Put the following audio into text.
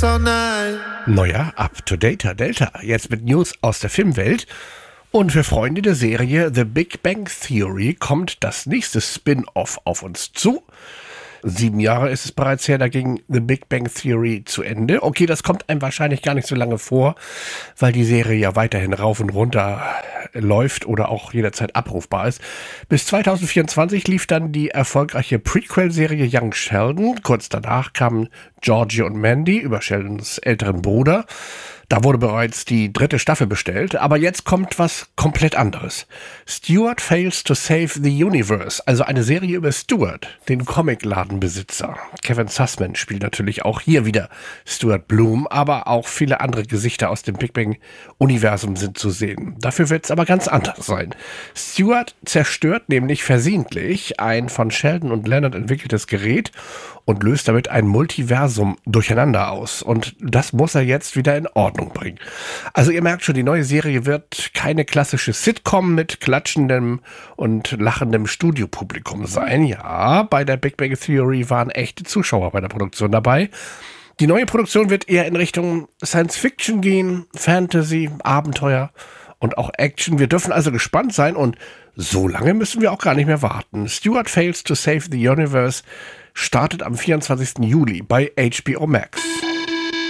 all night. Neuer Up-to-Date Delta, jetzt mit News aus der Filmwelt. Und für Freunde der Serie The Big Bang Theory kommt das nächste Spin-off auf uns zu. 7 Jahre ist es bereits her, da ging The Big Bang Theory zu Ende. Okay, das kommt einem wahrscheinlich gar nicht so lange vor, weil die Serie ja weiterhin rauf und runter läuft oder auch jederzeit abrufbar ist. Bis 2024 lief dann die erfolgreiche Prequel-Serie Young Sheldon. Kurz danach kamen Georgie und Mandy über Sheldons älteren Bruder. Da wurde bereits die 3. Staffel bestellt, aber jetzt kommt was komplett anderes. Stuart Fails to Save the Universe, also eine Serie über Stuart, den Comicladenbesitzer. Kevin Sussman spielt natürlich auch hier wieder Stuart Bloom, aber auch viele andere Gesichter aus dem Big Bang-Universum sind zu sehen. Dafür wird es aber ganz anders sein. Stuart zerstört nämlich versehentlich ein von Sheldon und Leonard entwickeltes Gerät und löst damit ein Multiversum durcheinander aus. Und das muss er jetzt wieder in Ordnung bringen. Also ihr merkt schon, die neue Serie wird keine klassische Sitcom mit klatschendem und lachendem Studiopublikum sein. Ja, bei der Big Bang Theory waren echte Zuschauer bei der Produktion dabei. Die neue Produktion wird eher in Richtung Science Fiction gehen, Fantasy, Abenteuer und auch Action. Wir dürfen also gespannt sein und so lange müssen wir auch gar nicht mehr warten. Stuart Fails to Save the Universe startet am 24. Juli bei HBO Max.